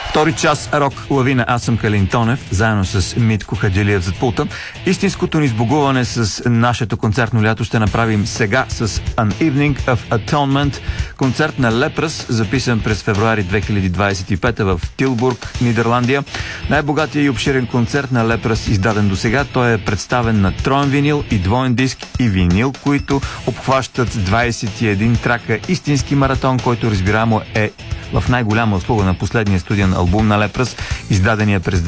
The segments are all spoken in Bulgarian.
Втори час рок лавина. Аз съм Калин Тонев, заедно с Митко Хаджилиев зад пулта. Истинското ни сбогуване с нашето концертно лято ще направим сега с An Evening of Atonement, концерт на Лепръс, записан през февруари 2025 в Тилбург, Нидерландия. Най-богатия и обширен концерт на Лепръс, издаден до сега. Той е представен на троен винил и двоен диск и винил, които обхващат 21 трака. Истински маратон, който разбираемо е в най-голяма услуга на последния студиен албум на Лепръс, издадения през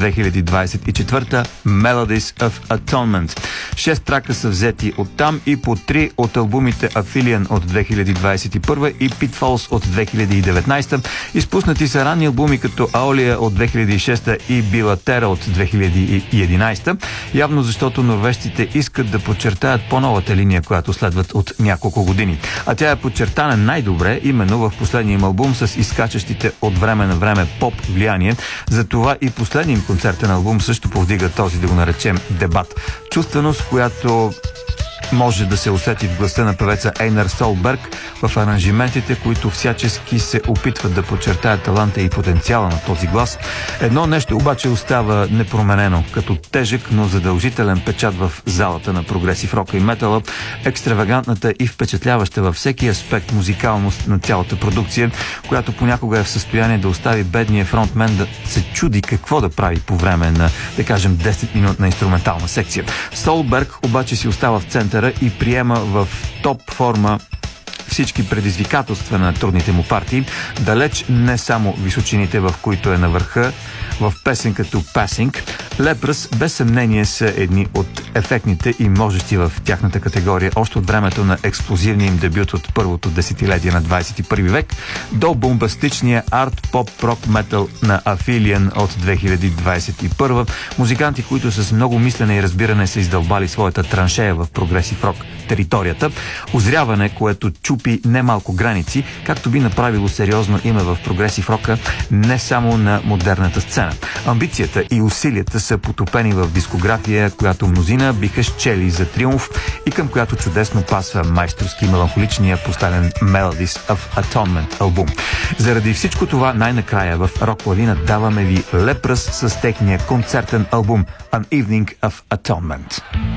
2024 Melodies of Atonement. 6 трака са взети оттам и по 3 от албумите Aphelion от 2021 и Pitfalls от 2019. Изпуснати са ранни албуми като Aolia от 2006 и Bilateral от 2011. Явно защото норвежците искат да подчертаят по-новата линия, която следват от няколко години. А тя е подчертана най-добре именно в последния им албум с изкачащите от време на време поп влияние. Затова и последния им концертен албум също повдига този, да го наречем, дебат. Чувственост, която може да се усети в гласа на певеца Ейнар Солберг в аранжиментите, които всячески се опитват да подчертаят таланта и потенциала на този глас. Едно нещо обаче остава непроменено, като тежък, но задължителен печат в залата на прогресив рока и метала, екстравагантната и впечатляваща във всеки аспект музикалност на цялата продукция, която понякога е в състояние да остави бедния фронтмен да се чуди какво да прави по време на, да кажем, 10-минутна инструментална секция. Солберг обаче си остава в центъра и приема в топ форма всички предизвикателства на трудните му партии, далеч не само височините, в които е на върха, в песен като Passing. Лепръс без съмнение са едни от ефектните и можещи в тяхната категория още от времето на експлозивния им дебют от първото десетилетие на 21 век до бомбастичния арт-поп-рок-метал на Aphelion от 2021. Музиканти, които с много мислене и разбиране са издълбали своята траншея в прогресив рок територията. Озряване, което чупи немалко граници, както би направило сериозно име в прогресив рока не само на модерната сцена. Амбицията и усилията са потопени в дискография, която мнозина биха счели за триумф и към която чудесно пасва майсторски меланхоличния последен Melodies of Atonement албум. Заради всичко това, най-накрая в Рок Лавина даваме ви Лепръс с техния концертен албум An Evening of Atonement.